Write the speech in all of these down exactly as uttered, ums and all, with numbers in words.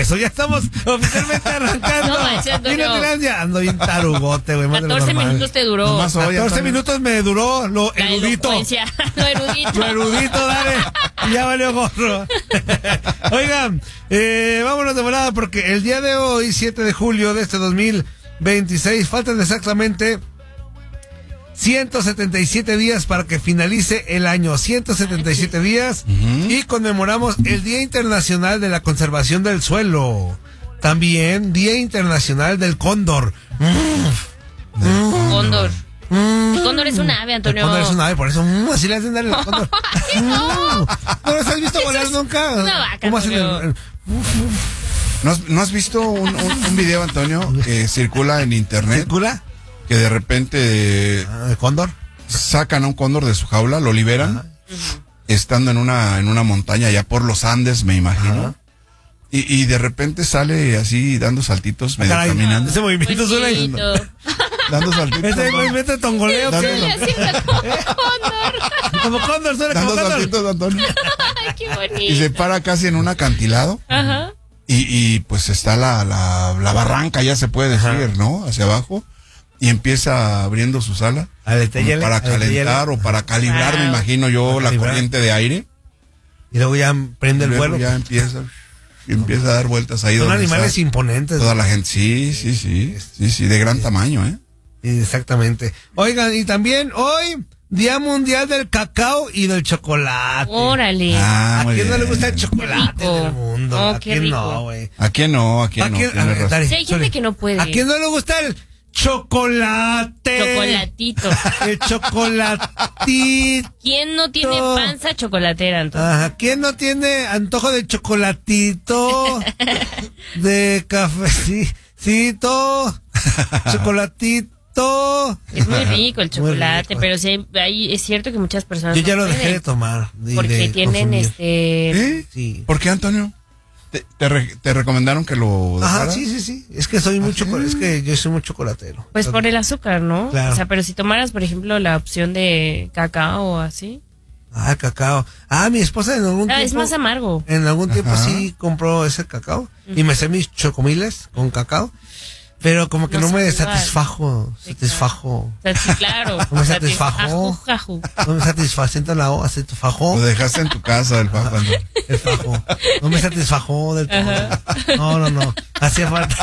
eso ya estamos oficialmente arrancando. No manches, Antonio. Inutilandia. Ando bien tarugote, güey. catorce minutos te duró. Nomás hoy, catorce Antonio. Minutos me duró lo La erudito. Lo erudito. Lo erudito, dale. Ya valió gorro. Oigan, eh, vámonos de volada porque el día de hoy, siete de julio de este dos mil veintiséis, faltan exactamente ciento setenta y siete días para que finalice el año, ciento setenta y siete días, uh-huh. Y conmemoramos el Día Internacional de la Conservación del Suelo, también Día Internacional del Cóndor. Mm. Mm. Cóndor. Mm. El cóndor es un ave, Antonio. El cóndor es un ave, por eso mm, así le hacen dar el cóndor. No. ¿No los has visto volar nunca? No, vaca, ¿Cómo hacen el, el... ¿No has, ¿No has visto un, un, un video, Antonio, que circula en internet? ¿Circula? Que de repente ah, ¿el cóndor? Sacan a un cóndor de su jaula, lo liberan, uh-huh. Estando en una en una montaña allá por los Andes, me imagino. Uh-huh. Y, y de repente sale así dando saltitos, medio Caray, caminando. Ese movimiento suena ahí. Dando saltitos. Ese movimiento de tongoleo. Sí, así como cóndor. Como cóndor, suena dando como saltitos, Antonio. Ay, qué bonito. Y se para casi en un acantilado. Ajá. Y, y pues está la, la, la barranca, ya se puede decir, ajá. ¿No? Hacia abajo. Y empieza abriendo su sala Aleteyele, para calentar o para calibrar, wow. Me imagino yo, la corriente de aire. Y luego ya prende el vuelo. Ya empieza, y empieza a dar vueltas ahí. Son animales imponentes. Toda la gente, sí, sí, sí, sí, sí, de gran sí. tamaño, ¿eh? Exactamente. Oigan, y también hoy, Día Mundial del Cacao y del Chocolate. Órale. Ah, ¿a quién bien. No le gusta el chocolate en el mundo? Oh, ¿A quién rico. no, güey? ¿A quién no? ¿A quién ¿A no? quién? A ver, dale, sí, hay gente que no puede. ¿A quién no le gusta el chocolate? Chocolatito. El chocolatito. ¿Quién no tiene panza chocolatera, entonces? Ajá. ¿Quién no tiene antojo de chocolatito? De cafecito. Chocolatito. Es muy rico el chocolate, rico. Pero sí, ahí es cierto que muchas personas. Yo ya no lo pueden, dejé de tomar. De, porque de tienen consumir. este. ¿Eh? Sí. ¿Por qué, Antonio? ¿Te, te, re, te recomendaron que lo dejara? Ajá, sí, sí, sí. Es que soy muy chocolatero. Es que yo soy muy chocolatero. Pues por el azúcar, ¿no? Claro. O sea, pero si tomaras, por ejemplo, la opción de cacao o así. Ah, cacao. Ah, mi esposa en algún ah, tiempo. Es más amargo. En algún tiempo Ajá. Sí compró ese cacao. Uh-huh. Y me hice mis chocomiles con cacao. Pero como que no, no me satisfajo. Sí, satisfajo. Claro. Sí, claro. No me satisfajo. No me satisfaciendo la O, satisfajo. Lo dejaste en tu casa, el fajo. ¿No? El fajo. No me satisfajó del todo. No, no, no. Hacía falta.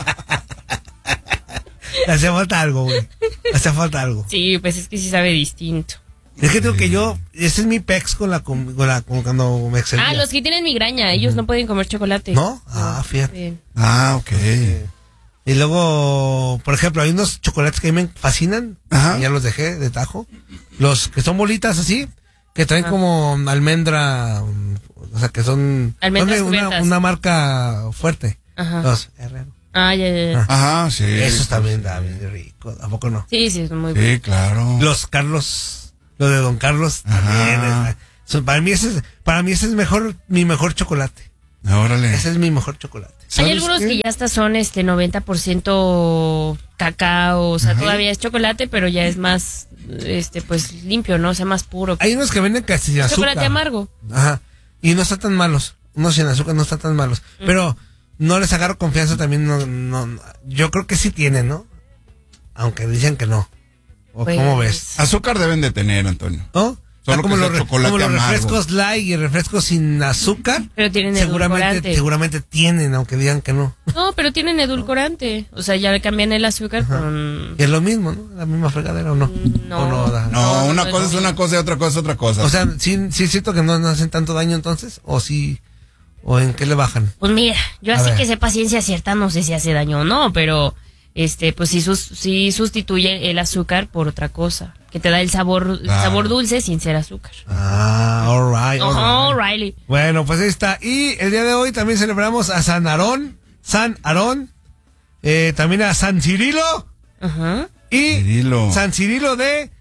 Hacía falta algo, güey. Hacía falta algo. Sí, pues es que sí sabe distinto. Es que tengo que yo, ese es mi pex con la, con la, con cuando me excedía. Ah, los que tienen migraña, ellos uh-huh. no pueden comer chocolate. ¿No? Ah, fíjate. Bien. Ah, ok. Eh, y luego, por ejemplo, hay unos chocolates que me fascinan. Ajá. Ya los dejé de tajo. Los que son bolitas así, que traen Ajá. como almendra, o sea, que son, son una, una marca fuerte. Ajá. Los Herrero. Ah, ya, ya, ya. Ajá, sí. Esos también están bien ricos, ¿a poco no? Sí, sí, son muy buenos. Sí, claro. Los Carlos, los de Don Carlos también. Es, son, para mí ese es, para mí ese es mejor, mi mejor chocolate. Órale. Ese es mi mejor chocolate. Hay algunos qué? que ya hasta son este noventa por ciento cacao, o sea, Ajá. todavía es chocolate, pero ya es más, este, pues limpio, ¿no? O sea, más puro. Hay unos que venden casi sin azúcar. Chocolate amargo. Ajá. Y no están tan malos. Unos sin azúcar no están tan malos. Mm. Pero no les agarro confianza también, no, no, no. Yo creo que sí tienen, ¿no? Aunque dicen que no. ¿O pues, cómo ves? Azúcar deben de tener, Antonio. ¿No? Solo como, que los, chocolate como los amargo. refrescos light y refrescos sin azúcar. Pero tienen seguramente, edulcorante. Seguramente tienen, aunque digan que no. No, pero tienen edulcorante. O sea, ya le cambian el azúcar Ajá. con... Y es lo mismo, ¿no? La misma fregadera, ¿o no? No. ¿O no, da? no, no, una no cosa es una cosa y otra cosa es otra cosa. O sea, ¿sí, sí es cierto que no, no hacen tanto daño entonces? ¿O sí? ¿O en qué le bajan? Pues mira, yo así que sé paciencia cierta, no sé si hace daño o no, pero este, pues sí, sus, sí sustituye el azúcar por otra cosa, que te da el sabor, el ah. sabor dulce sin ser azúcar. Ah, all right, all oh, right. Riley. Bueno, pues ahí está. Y el día de hoy también celebramos a San Aarón, San Aarón, eh, también a San Cirilo, uh-huh. y Cirilo. San Cirilo de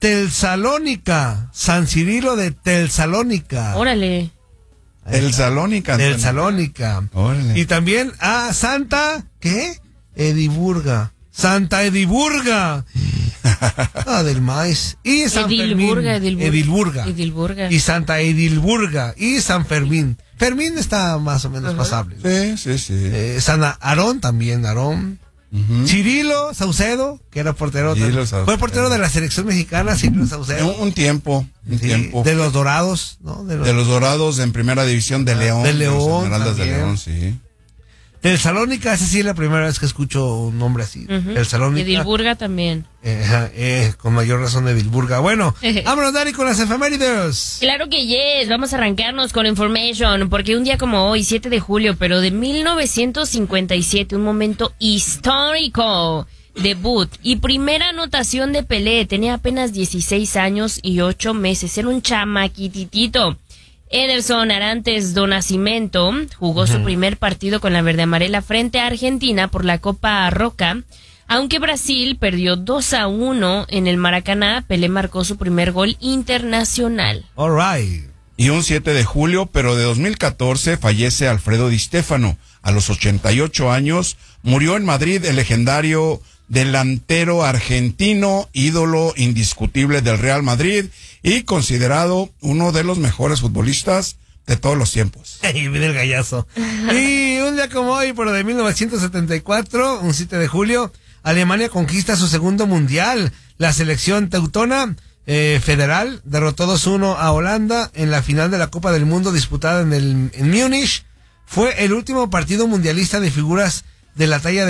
Tesalónica, San Cirilo de Tesalónica. Órale. El Salónica. Del Salónica. Órale. Y también a Santa, ¿qué? Ediburga. Santa Ediburga. Ah, del maíz. Y San Edilburga, Fermín. Edilburga. Edilburga. Edilburga. Y Santa Edilburga. Y San Fermín. Fermín está más o menos uh-huh. pasable. Sí, sí, sí. Eh, San Aarón también, Aarón. Uh-huh. Cirilo Saucedo, que era portero. Cirilo fue portero de la selección mexicana, Cirilo Saucedo. Un, un tiempo, un sí, tiempo. De los Dorados, ¿no? De los, de los Dorados en primera división de León. De León. De, de León, sí. Del Salónica, esa sí es la primera vez que escucho un nombre así. Uh-huh. El Salónica. Edilburga también. Eh, eh, con mayor razón de Edilburga. Bueno, vámonos, Dari, con las efemérides. Claro que yes, vamos a arrancarnos con information, porque un día como hoy, siete de julio, pero de mil novecientos cincuenta y siete, un momento histórico. Debut y primera anotación de Pelé, tenía apenas dieciséis años y ocho meses, era un chamaquititito. Ederson Arantes do Nascimento jugó uh-huh. su primer partido con la verde amarela frente a Argentina por la Copa Roca. Aunque Brasil perdió dos a uno en el Maracaná, Pelé marcó su primer gol internacional. All right. Y un siete de julio, pero de dos mil catorce, fallece Alfredo Di Stéfano. A los ochenta y ocho años, murió en Madrid el legendario delantero argentino, ídolo indiscutible del Real Madrid y considerado uno de los mejores futbolistas de todos los tiempos. ¡Ey, viene el gallazo! Y un día como hoy, pero de mil novecientos setenta y cuatro, un siete de julio, Alemania conquista su segundo mundial. La selección teutona eh, federal derrotó dos uno a Holanda en la final de la Copa del Mundo disputada en, el, en Múnich. Fue el último partido mundialista de figuras de la talla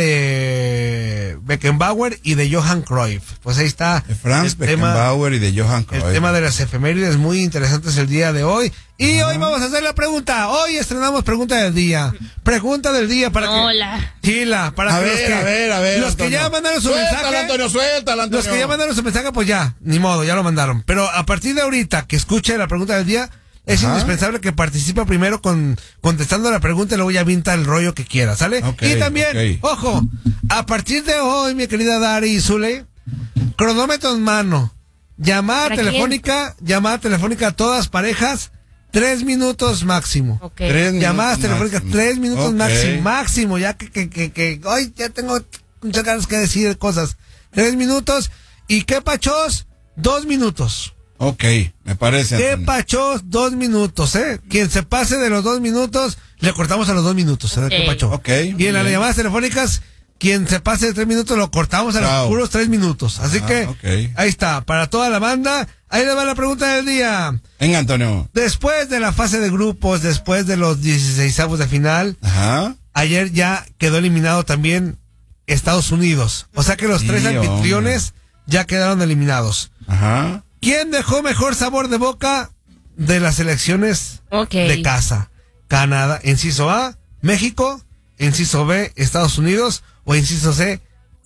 de Beckenbauer y de Johan Cruyff. Pues ahí está. De Franz Beckenbauer y de Johan Cruyff. El tema de las efemérides muy interesantes el día de hoy. Y uh-huh. hoy vamos a hacer la pregunta. Hoy estrenamos pregunta del día. Pregunta del día para Hola. que... Chila, para a que ver, los que... a ver, a ver, Los Antonio. que ya mandaron su suéltala, mensaje... Antonio, suéltala, Antonio. Los que ya mandaron su mensaje, pues ya, ni modo, ya lo mandaron. Pero a partir de ahorita que escuche la pregunta del día... Es Ajá. indispensable que participe primero con contestando la pregunta y luego ya avienta el rollo que quiera, ¿sale? Okay, y también, okay. ojo, a partir de hoy, mi querida Dari y Zule, cronómetro en mano, llamada telefónica, quién? llamada telefónica a todas parejas, tres minutos máximo. Okay. Tres Llamadas minutos telefónicas, máximo. tres minutos okay. máximo, máximo, ya que, que, que, que, hoy ya tengo muchas ganas que decir cosas. Tres minutos, y qué pachos, dos minutos. Ok, me parece. ¿Qué pachos? Dos minutos, ¿eh? Quien se pase de los dos minutos, le cortamos a los dos minutos, ¿eh? Okay. ¿Qué pacho? Ok. Y en las llamadas telefónicas, quien se pase de tres minutos, lo cortamos a Bravo. los puros tres minutos. Así ah, que, okay. ahí está, para toda la banda. Ahí le va la pregunta del día. Venga, Antonio. Después de la fase de grupos, después de los dieciseisavos de final, Ajá. ayer ya quedó eliminado también Estados Unidos. O sea que los sí, tres anfitriones hombre. ya quedaron eliminados. Ajá. ¿Quién dejó mejor sabor de boca de las elecciones okay. de casa? Canadá, inciso A, México, inciso B, Estados Unidos o inciso C,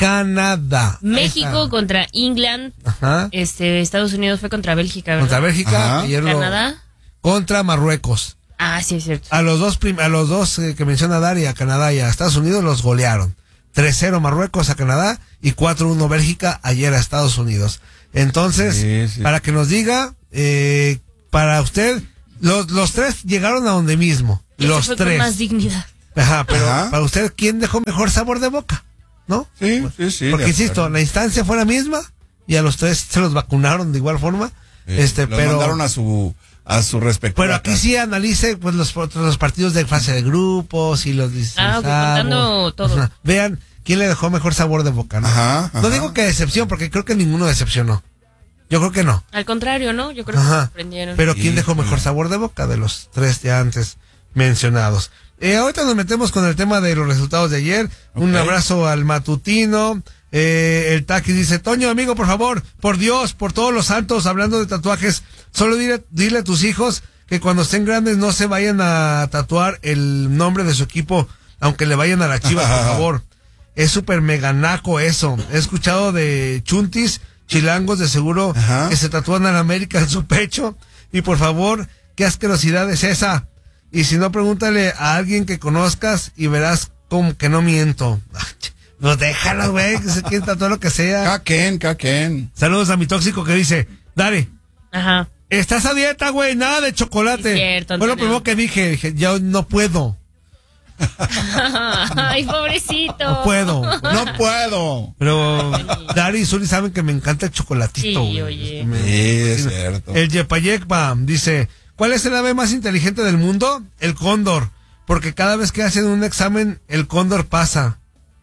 Canadá. México contra England. Ajá. Este, Estados Unidos fue contra Bélgica, ¿verdad? Contra Bélgica. Ayer Canadá. Lo, contra Marruecos. Ah, sí, es cierto. A los dos, prim, a los dos eh, que menciona Dari, a Canadá y a Estados Unidos, los golearon. tres cero Marruecos a Canadá y cuatro uno Bélgica ayer a Estados Unidos. Entonces, sí, sí. para que nos diga, eh, para usted, los, los tres llegaron a donde mismo. Y los fue tres. Con más dignidad. Ajá, pero Ajá. para usted, ¿quién dejó mejor sabor de boca? ¿No? Sí, sí, sí. Porque insisto, la instancia fue la misma y a los tres se los vacunaron de igual forma. Sí, este, los pero mandaron a su a su respectiva. Pero aquí casa. sí analice pues los, los partidos de fase de grupos y los Ah, ok, contando todo. Ajá. Vean quién le dejó mejor sabor de boca, ¿no? Ajá, ajá. No digo que decepción, porque creo que ninguno decepcionó. Yo creo que no. Al contrario, ¿no? Yo creo Ajá. que sorprendieron. Pero ¿quién sí, dejó mejor sabor de boca de los tres ya antes mencionados? Eh, ahorita nos metemos con el tema de los resultados de ayer. Okay. Un abrazo al matutino. Eh, el Taqui dice, Toño, amigo, por favor, por Dios, por todos los santos, hablando de tatuajes, solo dile, dile a tus hijos que cuando estén grandes no se vayan a tatuar el nombre de su equipo, aunque le vayan a la Chivas, por favor. Es súper meganaco eso. He escuchado de chuntis, chilangos de seguro, Ajá. que se tatúan a la América en su pecho. Y por favor, qué asquerosidad es esa. Y si no, pregúntale a alguien que conozcas y verás como que no miento. Pues déjalo, güey, que se quiere tatuar lo que sea. Caquen, caquen. Saludos a mi tóxico que dice, dale. Ajá. Estás a dieta, güey, nada de chocolate. Es cierto, Fue lo primero que dije, dije, ya no puedo. Ay, pobrecito. No puedo. No puedo. Pero Dari y Zuli saben que me encanta el chocolatito. Sí, güey. oye. Me- Sí, es cierto. El Yepayekpa dice, ¿cuál es el ave más inteligente del mundo? El cóndor. Porque cada vez que hacen un examen, el cóndor pasa.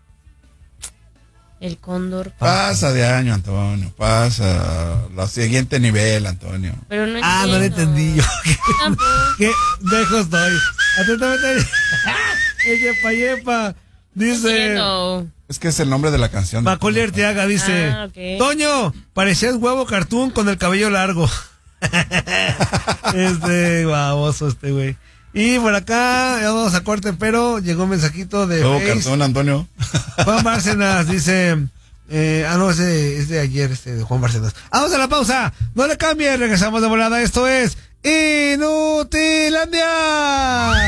El cóndor. Pasa de año, Antonio. Pasa. Lo siguiente nivel, Antonio. Pero no Ah, no lo entiendo. entendí yo. Tampoco. Qué lejos estoy. Atentamente. El Yepayepa dice... Entiendo. Es que es el nombre de la canción. Macaulay Arteaga dice, Ah, ok. Toño, parecías huevo cartoon con el cabello largo. Este, baboso este güey. Y por acá, ya vamos a corte, pero llegó un mensajito de Luego Face. cartón, Antonio. Juan Bárcenas dice, eh, ah no, ese es de ayer, este de Juan Bárcenas. Vamos a la pausa, no le cambie, regresamos de volada, esto es Inutilandia.